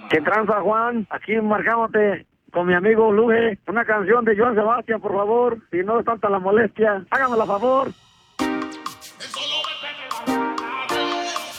¿Qué tranza, Juan? Aquí marcándote con mi amigo Luge. Una canción de Joan Sebastián, por favor. Si no es tanta la molestia, hágame la favor.